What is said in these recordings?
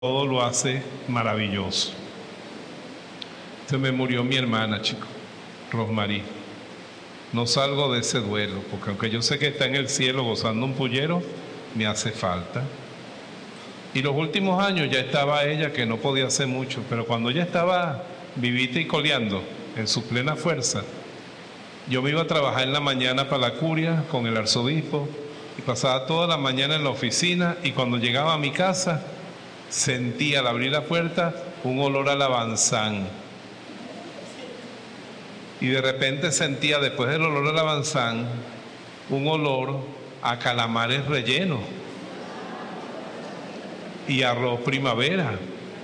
todo lo hace maravilloso. Se me murió mi hermana, chico, Rosmarie. No salgo de ese duelo, porque aunque yo sé que está en el cielo gozando un pullero, me hace falta. Y los últimos años ya estaba ella, que no podía hacer mucho, pero cuando ella estaba vivita y coleando, en su plena fuerza, yo me iba a trabajar en la mañana para la curia con el arzobispo y pasaba toda la mañana en la oficina, y cuando llegaba a mi casa sentía al abrir la puerta un olor a lavanzán. Y de repente sentía, después del olor a lavanzán, un olor a calamares rellenos y arroz primavera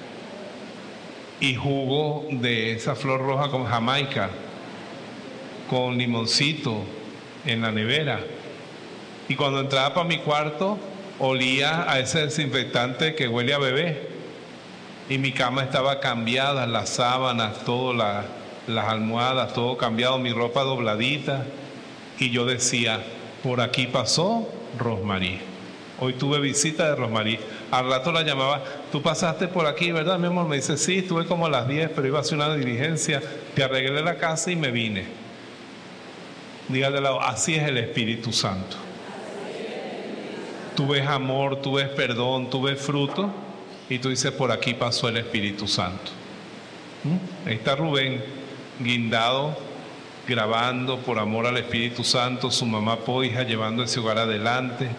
y jugo de esa flor roja con jamaica, con limoncito en la nevera. Y cuando entraba para mi cuarto, olía a ese desinfectante que huele a bebé. Y mi cama estaba cambiada, las sábanas, todas las almohadas, todo cambiado, mi ropa dobladita. Y yo decía, por aquí pasó Rosmarie. Hoy tuve visita de Rosmarie. Al rato la llamaba, tú pasaste por aquí, ¿verdad, mi amor? Me dice, sí, estuve como a las 10, pero iba a hacer una diligencia, te arreglé la casa y me vine. Dígale al lado, así es el Espíritu Santo. Tú ves amor, tú ves perdón, tú ves fruto, y tú dices, por aquí pasó el Espíritu Santo. Ahí está Rubén, guindado, grabando por amor al Espíritu Santo, su mamá Poija llevando ese hogar adelante.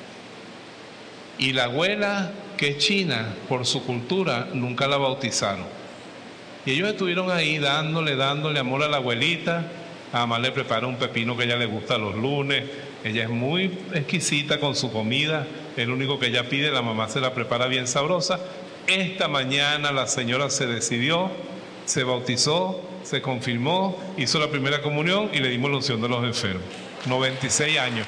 Y la abuela, que es china, por su cultura, nunca la bautizaron. Y ellos estuvieron ahí dándole amor a la abuelita. Además le prepara un pepino que a ella le gusta los lunes. Ella es muy exquisita con su comida. El único que ella pide, la mamá se la prepara bien sabrosa. Esta mañana la señora se decidió, se bautizó, se confirmó, hizo la primera comunión y le dimos la unción de los enfermos. 96 años.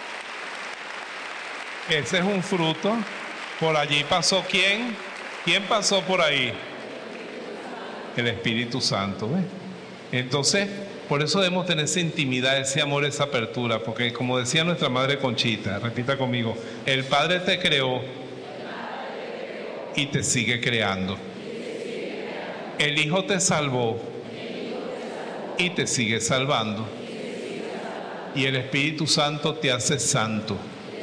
Ese es un fruto. Por allí pasó ¿quién? ¿Quién pasó por ahí? El Espíritu Santo, ¿ves? Entonces, por eso debemos tener esa intimidad, ese amor, esa apertura, porque como decía nuestra madre Conchita, repita conmigo, el Padre te creó y te sigue creando. El Hijo te salvó y te sigue salvando. Y el Espíritu Santo te hace santo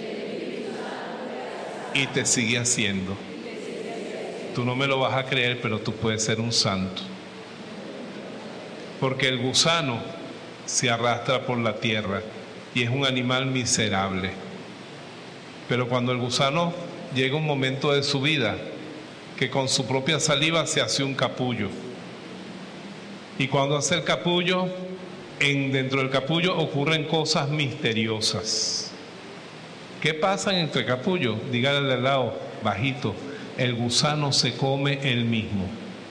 y te sigue haciendo. Tú no me lo vas a creer, pero tú puedes ser un santo. Porque el gusano se arrastra por la tierra y es un animal miserable. Pero cuando el gusano llega un momento de su vida que con su propia saliva se hace un capullo. Y cuando hace el capullo, dentro del capullo ocurren cosas misteriosas. ¿Qué pasa entre capullos? Dígale al lado, bajito, el gusano se come él mismo.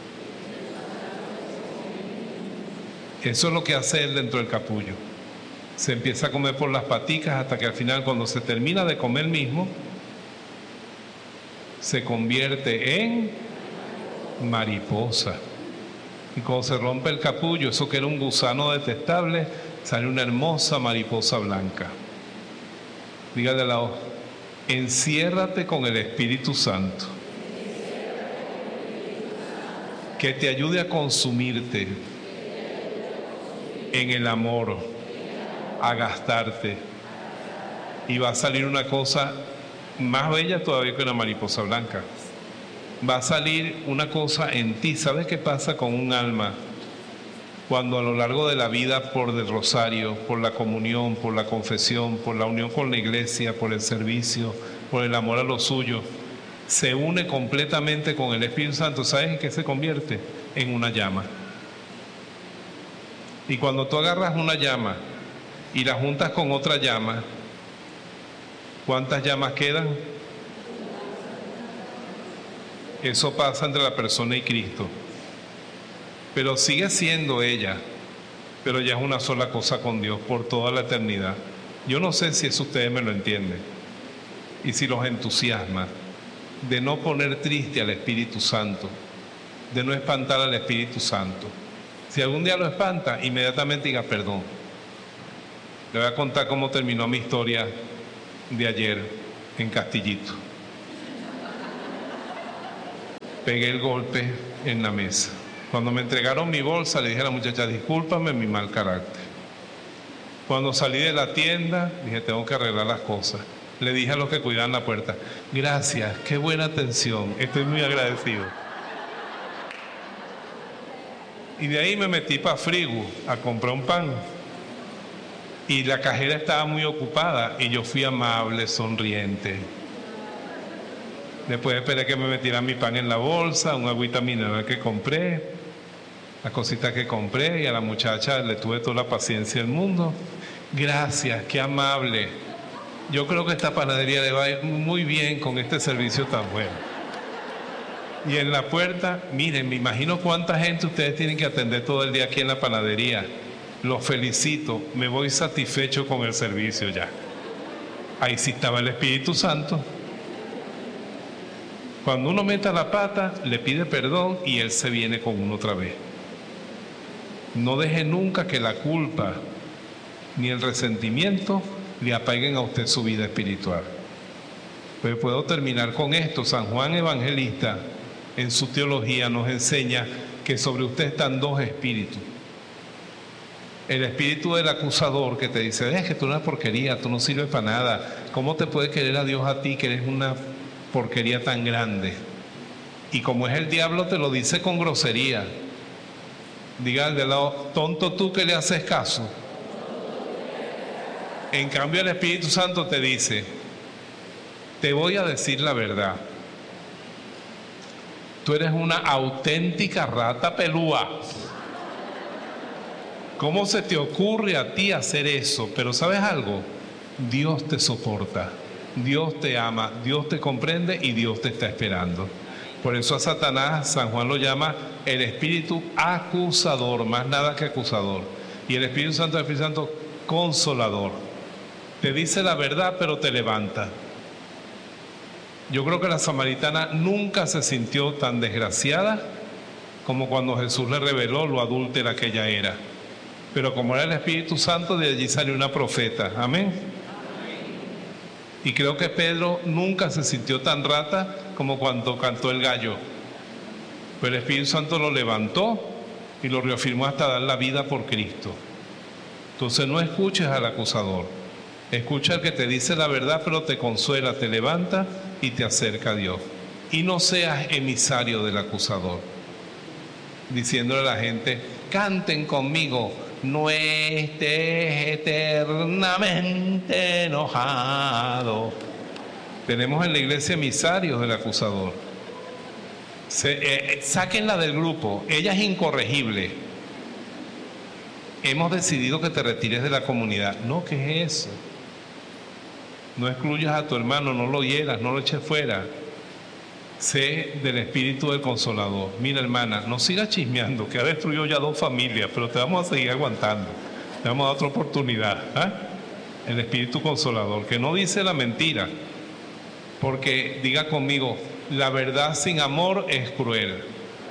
Eso es lo que hace él dentro del capullo. Se empieza a comer por las paticas hasta que al final, cuando se termina de comer mismo, se convierte en mariposa. Y cuando se rompe el capullo, eso que era un gusano detestable, sale una hermosa mariposa blanca. Dígale al lado, enciérrate con el Espíritu Santo, que te ayude a consumirte en el amor, a gastarte, y va a salir una cosa más bella todavía que una mariposa blanca. Va a salir una cosa en ti. ¿Sabes qué pasa con un alma cuando a lo largo de la vida, por el rosario, por la comunión, por la confesión, por la unión con la iglesia, por el servicio, por el amor a lo suyo, se une completamente con el Espíritu Santo? ¿Sabes en qué se convierte? En una llama. Y cuando tú agarras una llama y la juntas con otra llama, ¿cuántas llamas quedan? Eso pasa entre la persona y Cristo. Pero sigue siendo ella, pero ya es una sola cosa con Dios por toda la eternidad. Yo no sé si eso ustedes me lo entienden y si los entusiasma, de no poner triste al Espíritu Santo, de no espantar al Espíritu Santo. Si algún día lo espanta, inmediatamente diga perdón. Le voy a contar cómo terminó mi historia de ayer en Castillito. pegué el golpe en la mesa. Cuando me entregaron mi bolsa, le dije a la muchacha, discúlpame mi mal carácter. Cuando salí de la tienda, dije, tengo que arreglar las cosas. Le dije a los que cuidaban la puerta, gracias, qué buena atención, estoy muy agradecido. Y de ahí me metí para Frigo a comprar un pan. Y la cajera estaba muy ocupada y yo fui amable, sonriente. Después esperé que me metieran mi pan en la bolsa, un agüita mineral que compré, las cositas que compré, y a la muchacha le tuve toda la paciencia del mundo. Gracias, qué amable. Yo creo que esta panadería le va a ir muy bien con este servicio tan bueno. Y en la puerta, miren, me imagino cuánta gente ustedes tienen que atender todo el día aquí en la panadería. Los felicito, me voy satisfecho con el servicio ya. Ahí sí estaba el Espíritu Santo. Cuando uno meta la pata, le pide perdón y Él se viene con uno otra vez. No deje nunca que la culpa ni el resentimiento le apaguen a usted su vida espiritual. Pues puedo terminar con esto. San Juan Evangelista, en su teología, nos enseña que sobre usted están dos espíritus. El espíritu del acusador que te dice, es que tú eres una porquería, tú no sirves para nada. ¿Cómo te puede querer a Dios a ti que eres una porquería tan grande? Y como es el diablo, te lo dice con grosería. Diga al de lado, tonto tú que le haces caso. En cambio el Espíritu Santo te dice, te voy a decir la verdad. Tú eres una auténtica rata pelúa. ¿Cómo se te ocurre a ti hacer eso? Pero ¿sabes algo? Dios te soporta, Dios te ama, Dios te comprende y Dios te está esperando. Por eso a Satanás, San Juan lo llama el espíritu acusador, más nada que acusador. Y el Espíritu Santo, el Espíritu Santo, consolador. Te dice la verdad, pero te levanta. Yo creo que la samaritana nunca se sintió tan desgraciada como cuando Jesús le reveló lo adúltera que ella era. Pero como era el Espíritu Santo, de allí salió una profeta. Amén. Y creo que Pedro nunca se sintió tan rata como cuando cantó el gallo. Pero el Espíritu Santo lo levantó y lo reafirmó hasta dar la vida por Cristo. Entonces no escuches al acusador. Escucha al que te dice la verdad, pero te consuela, te levanta y te acerca a Dios. Y no seas emisario del acusador, diciéndole a la gente, canten conmigo, no estés eternamente enojado. Tenemos en la iglesia emisarios del acusador. Sáquenla del grupo, ella es incorregible. Hemos decidido que te retires de la comunidad. No, ¿qué es eso? No excluyas a tu hermano, no lo hieras, no lo eches fuera. Sé del espíritu del consolador. Mira, hermana, no sigas chismeando, que ha destruido ya 2 familias, pero te vamos a seguir aguantando. Te vamos a dar otra oportunidad. El espíritu consolador, que no dice la mentira. Porque, diga conmigo, la verdad sin amor es cruel.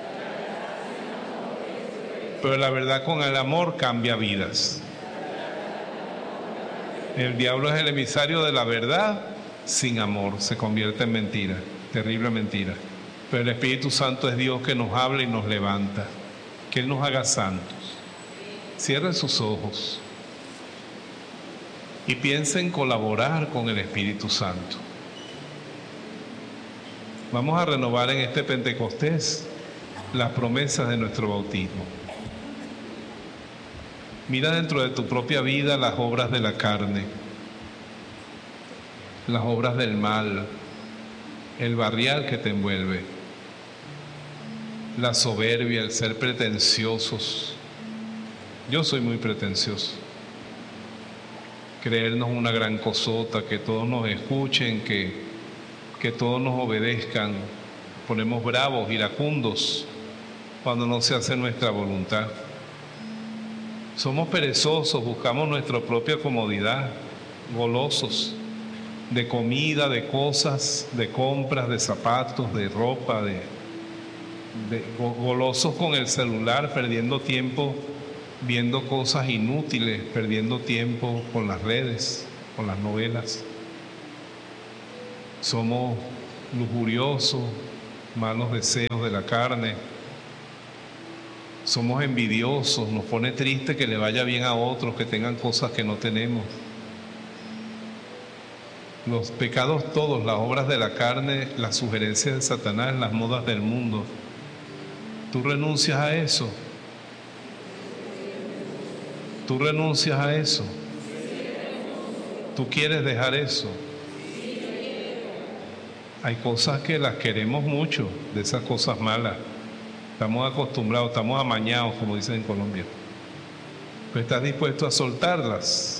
Pero la verdad con el amor cambia vidas. El diablo es el emisario de la verdad sin amor, se convierte en mentira. Terrible mentira. Pero el Espíritu Santo es Dios que nos habla y nos levanta, que Él nos haga santos. Cierren sus ojos y piensen en colaborar con el Espíritu Santo. Vamos a renovar en este Pentecostés las promesas de nuestro bautismo. Mira dentro de tu propia vida las obras de la carne, las obras del mal, el barrial que te envuelve, la soberbia, el ser pretenciosos. Yo soy muy pretencioso. Creernos una gran cosota, que todos nos escuchen, que todos nos obedezcan. Ponemos bravos, iracundos, cuando no se hace nuestra voluntad. Somos perezosos, buscamos nuestra propia comodidad, golosos de comida, de cosas, de compras, de zapatos, de ropa, golosos con el celular, perdiendo tiempo viendo cosas inútiles, perdiendo tiempo con las redes, con las novelas. Somos lujuriosos, malos deseos de la carne. Somos envidiosos, nos pone triste que le vaya bien a otros, que tengan cosas que no tenemos. Los pecados todos, las obras de la carne, las sugerencias de Satanás, las modas del mundo. ¿Tú renuncias a eso? ¿Tú renuncias a eso? ¿Tú quieres dejar eso? Hay cosas que las queremos mucho, de esas cosas malas. Estamos acostumbrados, estamos amañados, como dicen en Colombia. ¿Pero estás dispuesto a soltarlas?